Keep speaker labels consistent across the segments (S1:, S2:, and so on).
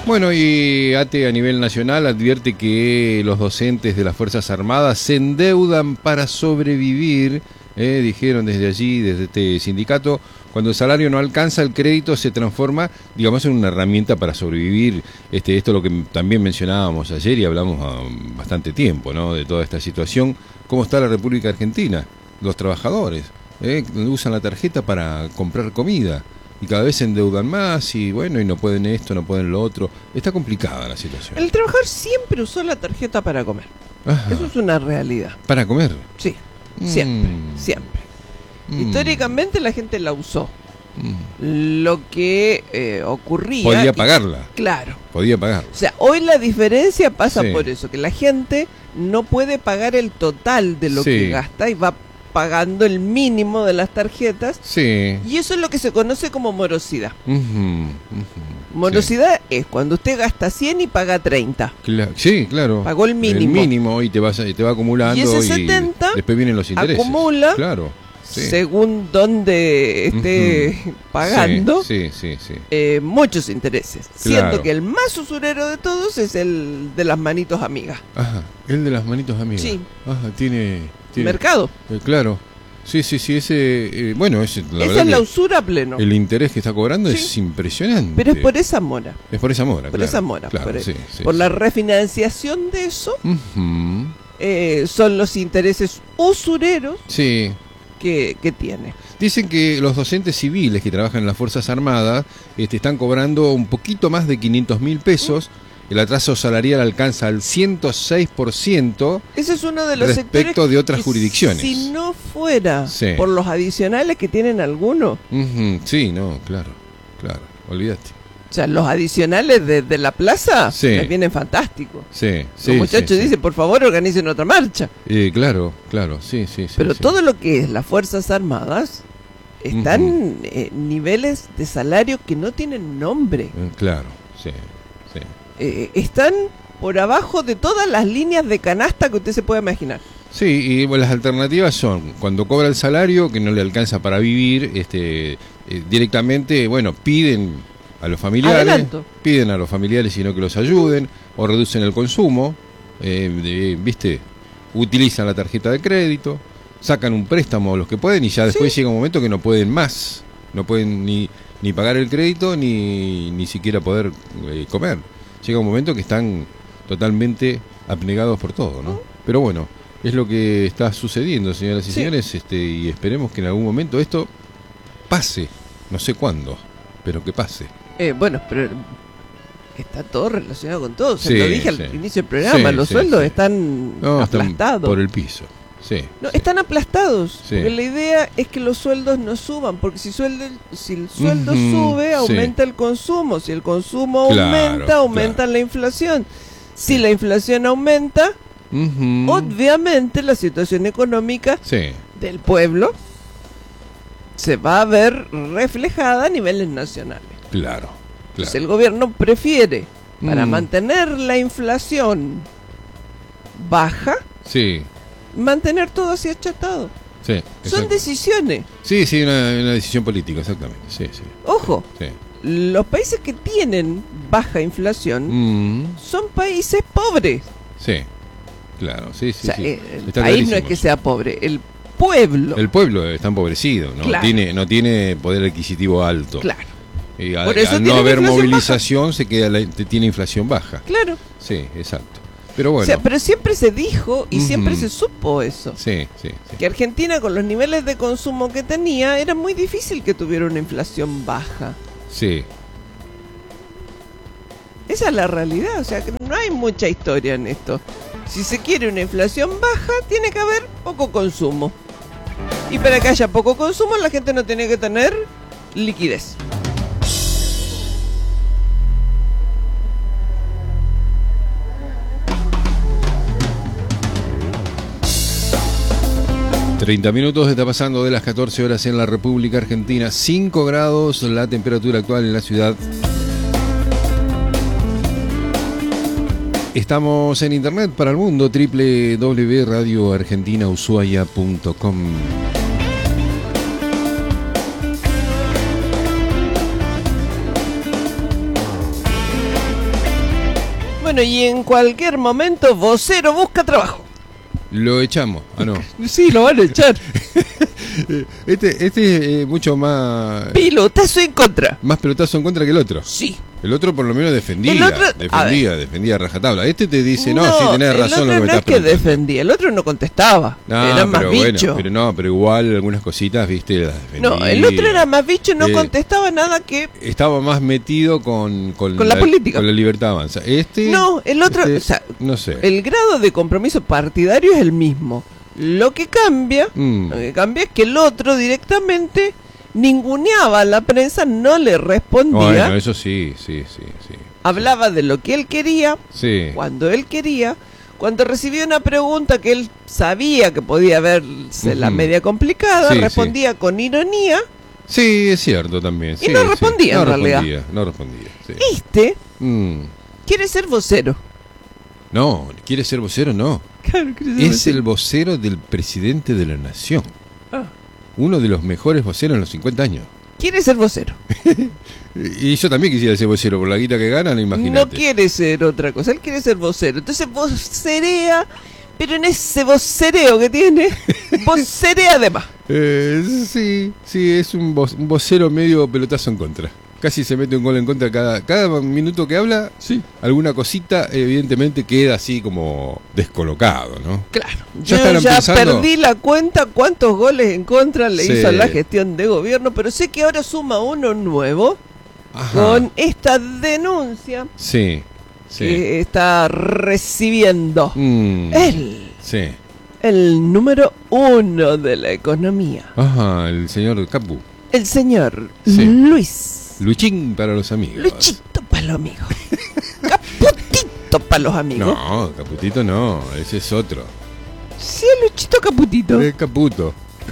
S1: Bueno, y ATE a nivel nacional advierte que los docentes de las Fuerzas Armadas se endeudan para sobrevivir, dijeron desde allí, desde este sindicato. Cuando el salario no alcanza, el crédito se transforma, digamos, en una herramienta para sobrevivir. Esto es lo que también mencionábamos ayer y hablamos bastante tiempo, ¿no? De toda esta situación. ¿Cómo está la República Argentina? Los trabajadores, usan la tarjeta para comprar comida. Y cada vez se endeudan más y bueno, y no pueden esto, no pueden lo otro. Está complicada la situación.
S2: El trabajador siempre usó la tarjeta para comer.
S1: Ajá.
S2: Eso es una realidad.
S1: ¿Para comer?
S2: Sí, siempre. Históricamente la gente la usó. Lo que ocurría...
S1: Podía pagarla.
S2: Claro.
S1: Podía pagarla.
S2: O sea, hoy la diferencia pasa
S1: Sí.
S2: por eso, que la gente no puede pagar el total de lo
S1: Sí.
S2: que gasta y va pagando el mínimo de las tarjetas.
S1: Sí.
S2: Y eso es lo que se conoce como morosidad.
S1: Ujú.
S2: Morosidad es cuando usted gasta 100 y paga 30.
S1: Sí, claro.
S2: Pagó el mínimo.
S1: El mínimo y te va acumulando.
S2: Y ese 70
S1: después vienen los intereses.
S2: acumula,
S1: Claro. Sí.
S2: según donde esté pagando,
S1: Sí.
S2: muchos intereses.
S1: Claro.
S2: Siendo que el más usurero de todos es el de las manitos amigas.
S1: Ajá. El de las manitos amigas.
S2: Sí.
S1: Ajá, tiene
S2: Mercado.
S1: claro. Sí, ese... bueno,
S2: Esa
S1: verdad
S2: es la
S1: que
S2: usura a pleno.
S1: el interés que está cobrando
S2: Sí.
S1: es impresionante.
S2: Pero es por esa mora.
S1: Es por esa mora,
S2: Por
S1: claro.
S2: esa mora.
S1: Claro,
S2: por
S1: sí,
S2: por
S1: sí.
S2: la refinanciación de eso,
S1: Ujú.
S2: son los intereses usureros
S1: Sí.
S2: que tiene.
S1: Dicen que los docentes civiles que trabajan en las Fuerzas Armadas están cobrando un poquito más de 500.000 pesos. El atraso salarial alcanza al 106%
S2: Ese es uno de los
S1: respecto
S2: sectores
S1: de otras
S2: que
S1: jurisdicciones.
S2: Si no fuera
S1: Sí.
S2: por los adicionales que tienen algunos,
S1: Ujú. Sí, no, claro, olvídate.
S2: o sea, los adicionales de la plaza
S1: Sí.
S2: les vienen fantásticos.
S1: Sí,
S2: Los muchachos dicen, por favor, organicen otra marcha.
S1: claro, sí.
S2: Pero
S1: sí.
S2: todo lo que es las Fuerzas Armadas están en niveles de salario que no tienen nombre.
S1: Claro, sí.
S2: Están por abajo de todas las líneas de canasta que usted se pueda imaginar.
S1: Sí, y bueno, las alternativas son, cuando cobra el salario, que no le alcanza para vivir, directamente, bueno, piden a los familiares, sino que los ayuden, o reducen el consumo, ¿viste? Utilizan la tarjeta de crédito, sacan un préstamo los que pueden, y ya después llega un momento que no pueden más, no pueden ni pagar el crédito, ni siquiera poder comer. Llega un momento que están totalmente abnegados por todo, ¿no? Pero bueno, es lo que está sucediendo, señoras y señores, y esperemos que en algún momento esto pase, no sé cuándo, pero que pase.
S2: Bueno, pero está todo relacionado con todo. Se
S1: Sí,
S2: lo dije al
S1: sí.
S2: inicio del programa,
S1: Sí,
S2: los
S1: sí,
S2: sueldos
S1: sí.
S2: están
S1: No, están
S2: aplastados.
S1: por el piso. Sí.
S2: No, están aplastados.
S1: Sí.
S2: Porque la idea es que los sueldos no suban, porque si el sueldo
S1: Ujú,
S2: sube,
S1: sí.
S2: aumenta el consumo. Si el consumo
S1: Claro,
S2: aumenta la inflación. Si la inflación aumenta,
S1: Ujú.
S2: obviamente la situación económica
S1: Sí.
S2: del pueblo se va a ver reflejada a niveles nacionales.
S1: Claro.
S2: Entonces el gobierno prefiere, para
S1: Mm.
S2: mantener la inflación baja,
S1: Sí.
S2: mantener todo así achatado.
S1: Sí.
S2: Son
S1: exacto.
S2: decisiones.
S1: Sí, una decisión política, exactamente. Sí.
S2: Ojo,
S1: Sí.
S2: los países que tienen baja inflación son países pobres.
S1: Sí. Claro, sí.
S2: O sea,
S1: sí.
S2: el
S1: Está
S2: país no es
S1: clarísimo
S2: que
S1: eso.
S2: sea pobre, el pueblo.
S1: El pueblo está empobrecido, ¿no?
S2: Claro.
S1: No tiene poder adquisitivo alto.
S2: Claro,
S1: Y
S2: Por eso
S1: al no
S2: tiene
S1: haber
S2: inflación
S1: movilización tiene inflación baja.
S2: claro.
S1: Sí, exacto. Pero bueno.
S2: O sea, pero siempre se dijo y siempre
S1: Ujú.
S2: se supo eso.
S1: Sí.
S2: Que Argentina, con los niveles de consumo que tenía, era muy difícil que tuviera una inflación baja.
S1: Sí.
S2: Esa es la realidad, o sea que no hay mucha historia en esto. Si se quiere una inflación baja, tiene que haber poco consumo. Y para que haya poco consumo, la gente no tiene que tener liquidez.
S1: ...30 está pasando de las 14 horas en la República Argentina... ...5 grados la temperatura actual en la ciudad... Estamos en internet para el mundo... www.radioargentinaushuaia.com.
S2: Bueno, y en cualquier momento Vocero busca trabajo.
S1: Lo echamos. Ah, no.
S2: Sí, lo van a echar.
S1: Este es mucho más...
S2: Pelotazo en contra.
S1: Más pelotazo en contra que el otro.
S2: Sí.
S1: El otro por lo menos defendía.
S2: El otro,
S1: defendía a rajatabla. Este te dice, no, sí, tenés razón
S2: lo que me estás preguntando. No es que defendía, el otro no contestaba. Era más bicho.
S1: Pero igual algunas cositas, viste, las defendía.
S2: No, el otro era más bicho, no contestaba nada que...
S1: Estaba más metido con
S2: la política.
S1: Con la Libertad Avanza.
S2: No, el otro, o sea,
S1: no sé.
S2: El grado de compromiso partidario es el mismo. Lo que cambia es que el otro directamente ninguneaba a la prensa, no le respondía.
S1: Bueno, eso sí.
S2: Hablaba de lo que él quería, cuando él quería. Cuando recibía una pregunta que él sabía que podía verse la media complicada, respondía con ironía.
S1: Sí, es cierto también.
S2: Y no respondía en realidad.
S1: No respondía. Sí.
S2: Quiere ser vocero.
S1: No, ¿quiere ser vocero? No.
S2: Claro,
S1: es el vocero del presidente de la nación. Uno de los mejores voceros en los 50 años.
S2: Quiere ser vocero.
S1: Y yo también quisiera ser vocero, por la guita que ganan, imagínate.
S2: No quiere ser otra cosa, él quiere ser vocero. Entonces vocerea, pero en ese vocereo que tiene, vocerea además.
S1: Sí, es un vocero medio pelotazo en contra. Casi se mete un gol en contra cada minuto que habla. Sí. Alguna cosita, evidentemente, queda así como descolocado, ¿no?
S2: Claro. Yo ya perdí la cuenta cuántos goles en contra le hizo a la gestión de gobierno, pero sé que ahora suma uno nuevo. Ajá. Con esta denuncia que está recibiendo el número 1 de la economía.
S1: Ajá, el señor Capu.
S2: El señor Luis.
S1: Luchín para los amigos.
S2: Luchito para los amigos. Caputito para los amigos.
S1: No, Caputito no, ese es otro.
S2: Sí, Luchito Caputito.
S1: Es Caputo.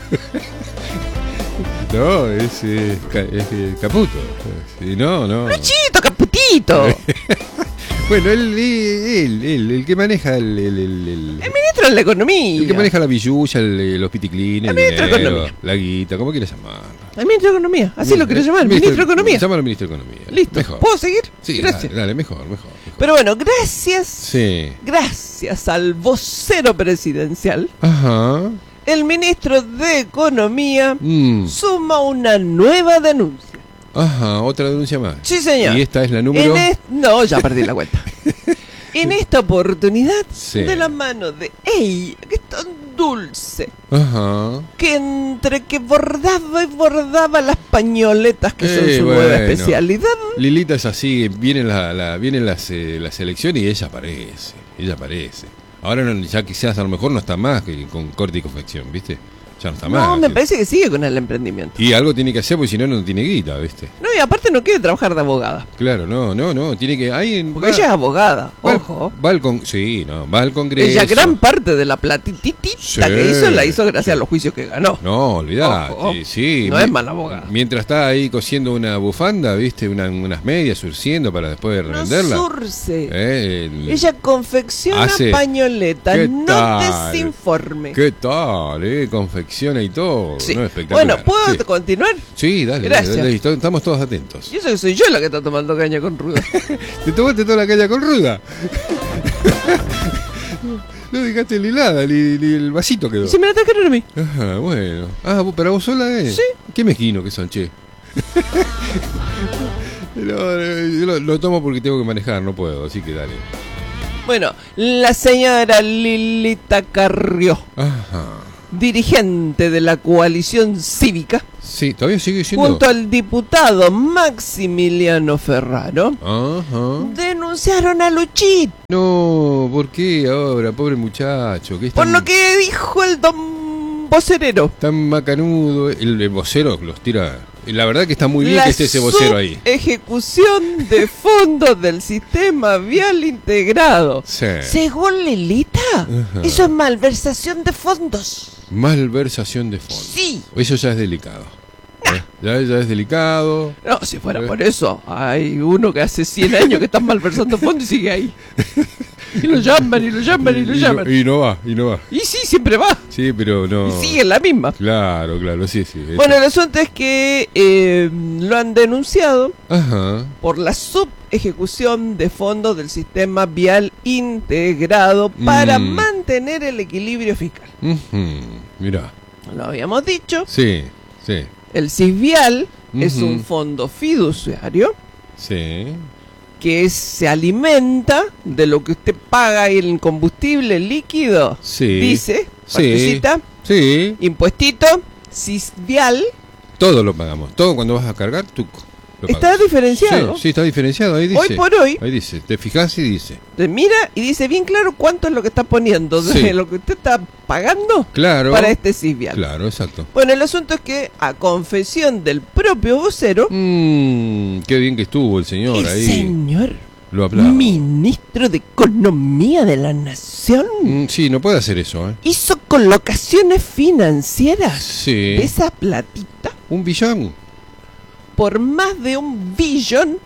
S1: No, es Caputo. No.
S2: Luchito Caputito.
S1: Bueno, el que maneja el
S2: ministro de la Economía.
S1: El que maneja la billulla, los piticlines,
S2: el ministro de Economía.
S1: La guita, ¿cómo quieres llamarlo?
S2: El ministro de Economía, así lo querés llamar, ministro de Economía.
S1: Llámalo ministro de Economía.
S2: Listo, mejor. ¿Puedo seguir?
S1: Sí, gracias. Dale, mejor.
S2: Pero bueno, gracias al vocero presidencial.
S1: Ajá.
S2: El ministro de Economía suma una nueva denuncia.
S1: Ajá, otra denuncia más.
S2: Sí, señor.
S1: ¿Y esta es la número?
S2: No, ya perdí la cuenta. En esta oportunidad, de la mano de ella, que es tan dulce, que entre que bordaba y bordaba las pañoletas, que son su nueva especialidad.
S1: Lilita es así, vienen las elecciones y ella aparece. Ahora ya quizás a lo mejor no está más que con corte y confección, ¿viste? Ya no está más.
S2: No, me parece que sigue con el emprendimiento.
S1: Y algo tiene que hacer porque si no tiene guita, ¿viste?
S2: No, y aparte no quiere trabajar de abogada.
S1: Claro, no, tiene que...
S2: Porque ella es abogada, ojo.
S1: Va al Congreso.
S2: Ella gran parte de la platitita que hizo, la hizo gracias a los juicios que ganó.
S1: No, olvidate, sí.
S2: No es mala abogada.
S1: Mientras está ahí cosiendo una bufanda, ¿viste? Unas medias, surciendo para después revenderla.
S2: No surce. Ella confecciona pañoletas, no desinforme.
S1: ¿Qué tal, confecciona y todo?
S2: Sí.
S1: No, espectacular.
S2: Bueno, ¿puedo continuar?
S1: Sí, dale.
S2: Gracias.
S1: Dale, estamos todos atentos.
S2: Y eso que soy yo la que está tomando caña con ruda.
S1: ¿Te tomaste toda la caña con ruda? No dejaste ni nada, ni el vasito quedó.
S2: Y se me la trajeron a mí.
S1: Ajá, bueno. ¿Para vos sola,
S2: Sí.
S1: Qué mezquino que son, che. Yo lo tomo porque tengo que manejar, no puedo, así que dale.
S2: Bueno, la señora Lilita Carrió, dirigente de la coalición cívica.
S1: Sí, todavía sigue siendo.
S2: Junto al diputado Maximiliano Ferraro. Denunciaron a Luchito.
S1: No, ¿por qué ahora? Pobre muchacho.
S2: Por lo que dijo el don vocerero.
S1: Tan macanudo. El vocero los tira. La verdad que está muy bien que esté ese vocero ahí.
S2: Ejecución de fondos del sistema vial integrado.
S1: Sí.
S2: Según Lilita, eso es malversación de fondos.
S1: Malversación de fondos.
S2: Sí.
S1: Eso ya es delicado. Ya es delicado.
S2: No, si fuera por eso, hay uno que hace 100 años que está malversando fondos y sigue ahí. Y lo llaman, y lo llaman, y lo llaman.
S1: Y no va, y no va.
S2: Y sí, siempre va.
S1: Sí, pero no.
S2: Y sigue la misma.
S1: Claro, claro, sí, sí.
S2: Bueno, el asunto es que lo han denunciado por la subejecución de fondos del sistema vial integrado para mantener el equilibrio fiscal.
S1: Mirá.
S2: Lo habíamos dicho.
S1: Sí, sí.
S2: El CISVIAL es un fondo fiduciario.
S1: Sí.
S2: Que se alimenta de lo que usted paga en combustible líquido.
S1: Sí.
S2: Dice,
S1: sí. Sí.
S2: Impuestito, CISVIAL.
S1: Todo lo pagamos. Todo cuando vas a cargar, tú lo
S2: está
S1: pagas.
S2: diferenciado.
S1: Sí, está diferenciado. Ahí dice.
S2: Hoy por hoy.
S1: Ahí dice. Te fijas y dice.
S2: Te mira y dice bien claro cuánto es lo que está poniendo de lo que usted está pagando para este CISVIAL.
S1: Claro, exacto.
S2: Bueno, el asunto es que, a confesión del propio vocero.
S1: Qué bien que estuvo el señor ahí.
S2: Señor.
S1: Lo aplaudo.
S2: Ministro de Economía de la Nación.
S1: Sí, no puede hacer eso,
S2: Hizo colocaciones financieras.
S1: Sí.
S2: De esa platita.
S1: 1 billón.
S2: Por más de 1 billón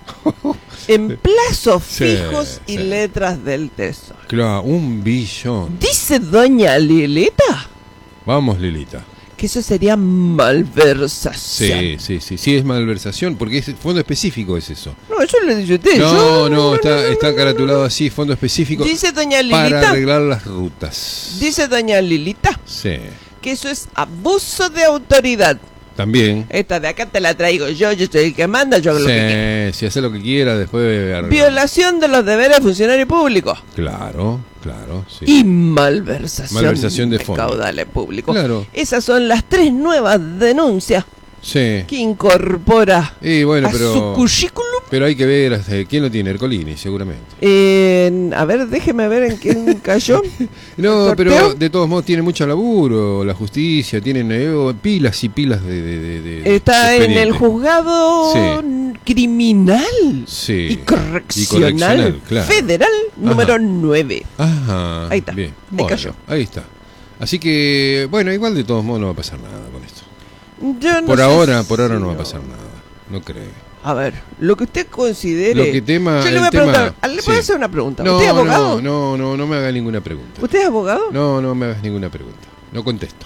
S2: en plazos fijos y letras del Tesoro.
S1: Claro, 1 billón.
S2: Dice doña Lilita.
S1: Vamos, Lilita.
S2: Que eso sería malversación.
S1: Sí, es malversación, porque es fondo específico es eso.
S2: No, eso lo dice usted.
S1: No, está caratulado así, fondo específico.
S2: Dice doña Lilita.
S1: Para arreglar las rutas.
S2: Dice doña Lilita.
S1: Sí.
S2: Que eso es abuso de autoridad.
S1: También.
S2: Esta de acá te la traigo yo soy el que manda, yo hago lo que quiera.
S1: Si hace lo que quiera, después...
S2: Violación de los deberes de funcionario público.
S1: Claro, sí.
S2: Y malversación
S1: de fondos.
S2: Caudales públicos.
S1: Claro.
S2: Esas son las 3 nuevas denuncias que incorpora a su currículum.
S1: Pero hay que ver quién lo tiene, Ercolini, seguramente.
S2: A ver, déjeme ver en quién cayó.
S1: No, pero de todos modos tiene mucho laburo, la justicia, tienen pilas y pilas de
S2: está en el juzgado criminal y correccional, federal número 9.
S1: Ajá.
S2: Ahí está,
S1: bien.
S2: Ahí cayó.
S1: Ahí está. Así que, bueno, igual de todos modos no va a pasar nada con esto.
S2: Yo no
S1: por ahora no va a pasar nada, no creo.
S2: A ver, lo que usted considere.
S1: Lo que tema,
S2: yo le voy a preguntar. ¿Le puedo hacer una pregunta?
S1: No,
S2: ¿Usted es abogado?
S1: No me haga ninguna pregunta.
S2: ¿Usted es abogado?
S1: No me hagas ninguna pregunta. No contesto.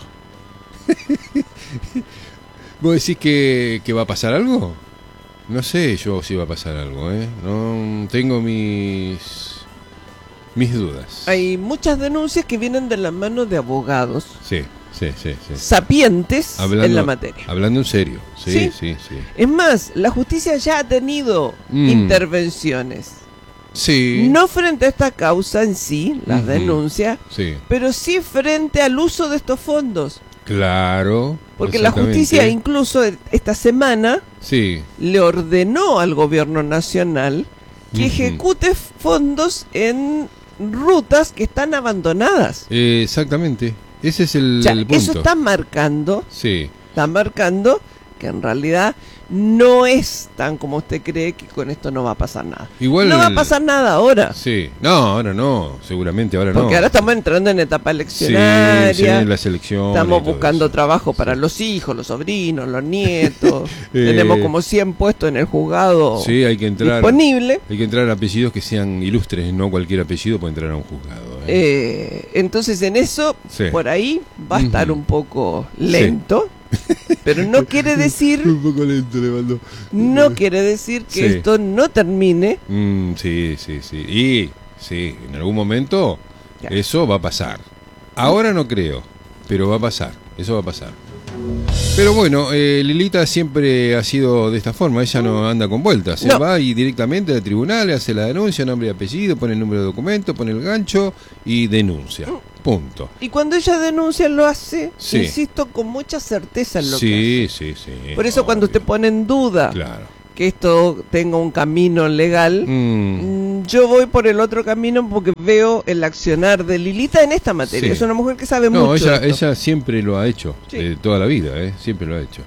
S1: ¿Vos decís que va a pasar algo? No sé yo si va a pasar algo, No tengo mis dudas.
S2: Hay muchas denuncias que vienen de la mano de abogados.
S1: Sí.
S2: Sapientes en la materia.
S1: Hablando en serio. Sí.
S2: Es más, la justicia ya ha tenido intervenciones.
S1: Sí.
S2: No frente a esta causa en sí, las denuncias, pero sí frente al uso de estos fondos.
S1: Claro.
S2: Porque la justicia incluso esta semana le ordenó al gobierno nacional que ejecute fondos en rutas que están abandonadas.
S1: Exactamente. Ese es el punto.
S2: Eso está marcando que en realidad no es tan como usted cree, que con esto no va a pasar nada.
S1: Igual
S2: no va a pasar nada ahora.
S1: No, ahora no, seguramente ahora no.
S2: Porque ahora estamos entrando en etapa eleccionaria.
S1: Las elecciones.
S2: Estamos buscando trabajo para los hijos, los sobrinos, los nietos. Tenemos como 100 puestos en el juzgado
S1: hay que entrar,
S2: disponible.
S1: Hay que entrar a apellidos que sean ilustres, no cualquier apellido puede entrar a un juzgado.
S2: Entonces en eso, por ahí va a estar un poco lento. Pero no quiere decir
S1: un poco lento le mandó.
S2: No quiere decir que esto no termine.
S1: Sí. Y en algún momento eso va a pasar. Ahora no creo, pero va a pasar. Eso va a pasar. Pero bueno, Lilita siempre ha sido de esta forma. Ella no anda con vueltas. Va y directamente al tribunal, hace la denuncia, nombre y apellido, pone el número de documento, pone el gancho y denuncia. Punto.
S2: Y cuando ella denuncia lo hace, insisto, con mucha certeza en lo que hace.
S1: Sí.
S2: Por eso cuando usted pone en duda que esto tenga un camino legal, yo voy por el otro camino porque veo el accionar de Lilita en esta materia. Es una mujer que sabe mucho.
S1: No, ella siempre lo ha hecho, toda la vida, siempre lo ha hecho.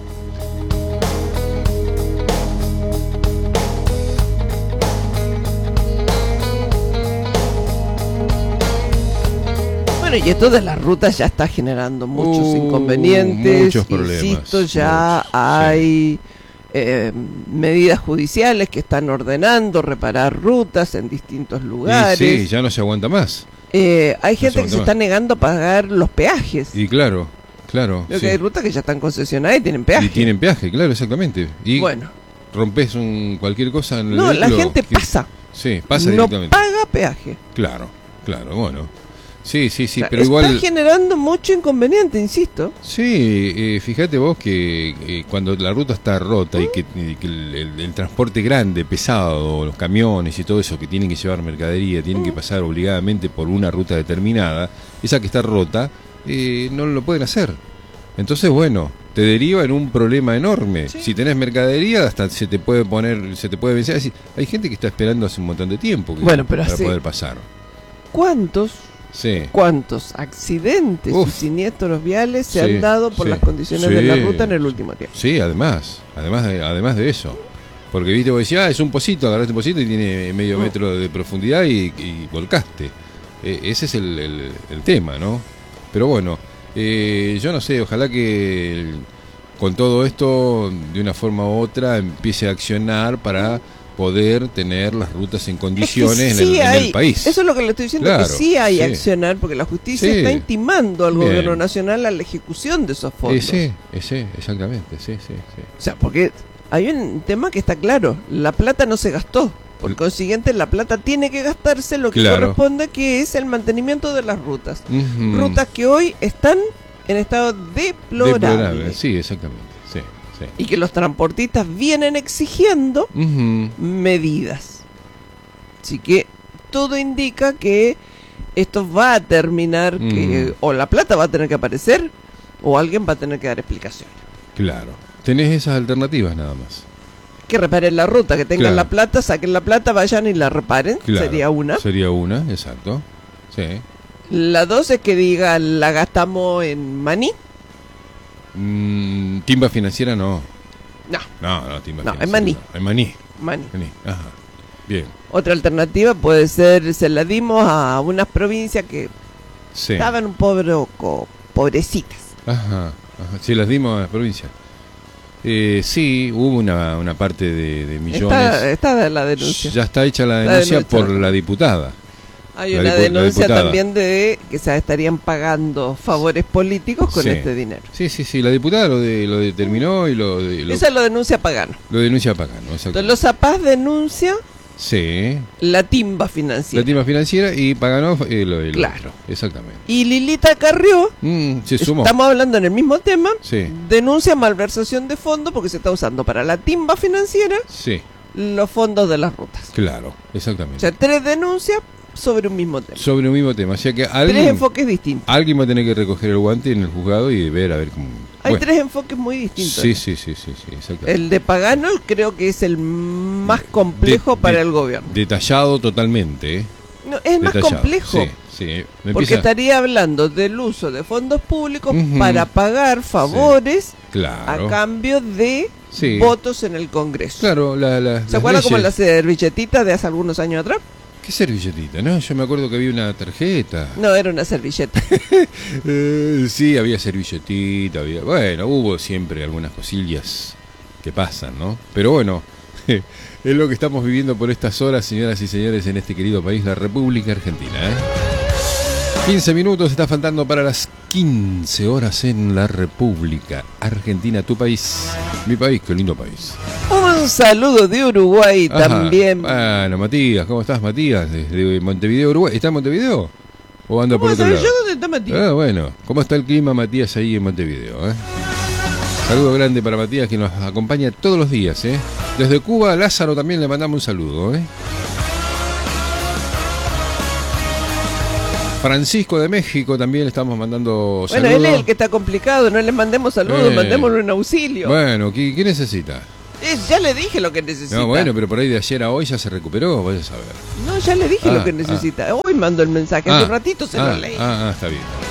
S2: Y esto de las rutas ya está generando muchos inconvenientes.
S1: Muchos problemas.
S2: Insisto, ya hay medidas judiciales que están ordenando reparar rutas en distintos lugares.
S1: Sí, ya no se aguanta más.
S2: Hay gente que se está negando a pagar los peajes.
S1: Y claro.
S2: Creo que hay rutas que ya están concesionadas y tienen peaje.
S1: Y tienen peaje, claro, exactamente. Y
S2: bueno,
S1: rompes cualquier cosa en el
S2: no,
S1: vehículo,
S2: la gente pasa.
S1: Sí, pasa
S2: no
S1: directamente.
S2: paga peaje.
S1: Claro, bueno. Sí,
S2: O sea,
S1: pero
S2: está
S1: igual...
S2: generando mucho inconveniente, insisto.
S1: Sí, fíjate vos que cuando la ruta está rota y que el transporte grande, pesado, los camiones y todo eso que tienen que llevar mercadería, tienen que pasar obligadamente por una ruta determinada, esa que está rota, no lo pueden hacer. Entonces, bueno, te deriva en un problema enorme.
S2: Sí.
S1: Si tenés mercadería, hasta se te puede vencer. Es decir, hay gente que está esperando hace un montón de tiempo para poder pasar.
S2: ¿Cuántos accidentes y siniestros viales se han dado por las condiciones de la ruta en el último tiempo?
S1: Sí, además de eso. Porque viste, vos decías, es un pocito, agarraste un pocito y tiene medio metro de profundidad y volcaste. Ese es el tema, ¿no? Pero bueno, yo no sé, ojalá que con todo esto, de una forma u otra, empiece a accionar para poder tener las rutas en condiciones en el país. Eso
S2: es lo que le estoy diciendo, claro, que sí hay accionar, porque la justicia está intimando al gobierno nacional a la ejecución de esos fondos.
S1: Sí, exactamente, sí.
S2: O sea, porque hay un tema que está claro, la plata no se gastó. Por consiguiente, la plata tiene que gastarse lo que corresponde, que es el mantenimiento de las rutas. Rutas que hoy están en estado deplorable.
S1: Sí, exactamente. Sí.
S2: Y que los transportistas vienen exigiendo medidas. Así que todo indica que esto va a terminar, que o la plata va a tener que aparecer o alguien va a tener que dar explicaciones.
S1: Claro. Tenés esas alternativas nada más.
S2: Que reparen la ruta, que tengan la plata, saquen la plata, vayan y la reparen. Sería una,
S1: exacto. Sí.
S2: La dos es que digan, la gastamos en maní.
S1: Timba financiera no, timba financiera.
S2: En maní.
S1: En maní. Ajá. Bien.
S2: Otra alternativa puede ser, se la dimos a unas provincias que estaban un poco pobrecitas.
S1: Ajá. Sí, las dimos a las provincias. Sí, hubo una parte de millones.
S2: Está la denuncia.
S1: Ya está hecha la denuncia por la diputada.
S2: Hay una denuncia también de que se estarían pagando favores políticos con este dinero.
S1: Sí, la diputada lo determinó y
S2: esa lo denuncia Pagano.
S1: Lo denuncia Pagano, exacto.
S2: Entonces los Zapaz denuncia la timba financiera.
S1: La timba financiera y Pagano
S2: claro.
S1: Exactamente.
S2: Y Lilita Carrió,
S1: se sumó.
S2: Estamos hablando en el mismo tema, denuncia malversación de fondos porque se está usando para la timba financiera los fondos de las rutas.
S1: Claro, exactamente.
S2: O sea, 3 denuncias sobre un mismo tema.
S1: O sea que
S2: 3 enfoques distintos.
S1: Alguien va a tener que recoger el guante en el juzgado y ver a ver cómo.
S2: Hay 3 enfoques muy distintos.
S1: Sí, exactamente.
S2: El de Pagano creo que es el más complejo para el gobierno.
S1: Detallado totalmente.
S2: No, es más complejo. Porque estaría hablando del uso de fondos públicos para pagar favores a cambio de votos en el Congreso.
S1: Claro,
S2: ¿se acuerdan como las servilletitas de hace algunos años atrás?
S1: ¿Qué servilletita? No, yo me acuerdo que había una tarjeta.
S2: No, era una servilleta.
S1: Sí, había servilletita, bueno, hubo siempre algunas cosillas que pasan, ¿no? Pero bueno, es lo que estamos viviendo por estas horas, señoras y señores, en este querido país, la República Argentina, 15 minutos está faltando para las 15 horas en la República Argentina, tu país, mi país, qué lindo país.
S2: Un saludo de Uruguay también.
S1: Bueno, Matías, ¿cómo estás, Matías? Desde Montevideo, Uruguay. ¿Está en Montevideo? ¿O anda por otro lado?
S2: ¿Dónde está Matías?
S1: Bueno, ¿cómo está el clima, Matías, ahí en Montevideo? Saludo grande para Matías, que nos acompaña todos los días, Desde Cuba, Lázaro también le mandamos un saludo, Francisco de México también le estamos mandando saludos.
S2: Bueno, él es el que está complicado, no le mandemos saludos, mandémosle un auxilio.
S1: Bueno, ¿qué necesita?
S2: Ya le dije lo que necesita.
S1: No, bueno, pero por ahí de ayer a hoy ya se recuperó, vaya a saber.
S2: No, ya le dije lo que necesita. Hoy mando el mensaje, hace un ratito se lo leí.
S1: Está bien.